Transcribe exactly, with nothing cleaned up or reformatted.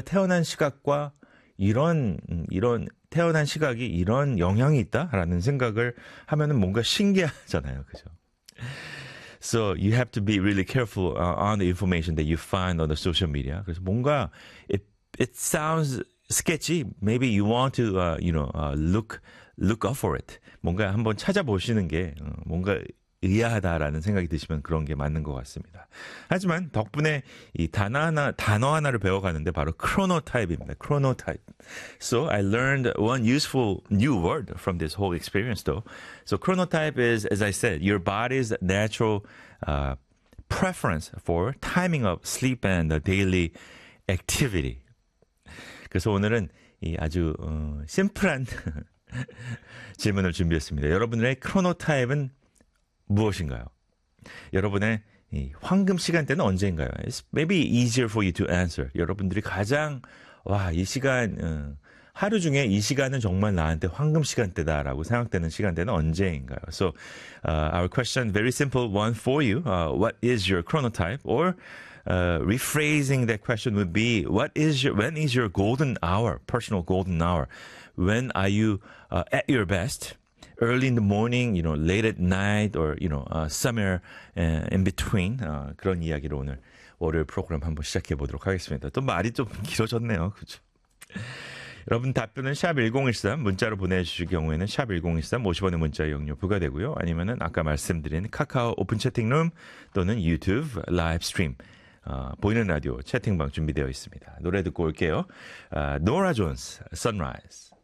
태어난 시각과 이런 이런 태어난 시각이 이런 영향이 있다라는 생각을 하면은 뭔가 신기하잖아요, 그죠? So you have to be really careful uh, on the information that you find on the social media. 그래서 뭔가 it it sounds sketchy. Maybe you want to uh, you know uh, look look up for it. 뭔가 한번 찾아보시는 게 어, 뭔가 의아하다라는 생각이 드시면 그런 게 맞는 것 같습니다. 하지만 덕분에 이 단어 하나, 단어 하나를 배워가는데 바로 chronotype입니다. chronotype. So I learned one useful new word from this whole experience though. So chronotype is, as I said, your body's natural uh, preference for timing of sleep and the daily activity. 그래서 오늘은 이 아주 어, 심플한 질문을 준비했습니다. 여러분의 chronotype은 무엇인가요? 여러분의 이 황금 시간대는 언제인가요? It's maybe easier for you to answer. 여러분들이 가장 와, 이 시간 어, 하루 중에 이 시간은 정말 나한테 황금 시간대다라고 생각되는 시간대는 언제인가요? So uh, our question, very simple one for you. Uh, what is your chronotype? Or uh, rephrasing that question would be, what is your when is your golden hour? Personal golden hour. When are you uh, at your best? Early in the morning, you know, late at night, or you know, uh, somewhere uh, in between. 어, 그런 이야기로 오늘 월요일 프로그램 한번 시작해 보도록 하겠습니다. 또 말이 좀 길어졌네요, 그렇죠? 여러분 답변은 샵 일공일삼 문자로 보내주실 경우에는 샵 일공일삼 오십 원의 문자 이용료 부과되고요. 아니면은 아까 말씀드린 카카오 오픈 채팅룸 또는 유튜브 라이브 스트림 어, 보이는 라디오 채팅방 준비되어 있습니다. 노래 듣고 올게요. 어, 노라 존스, Sunrise.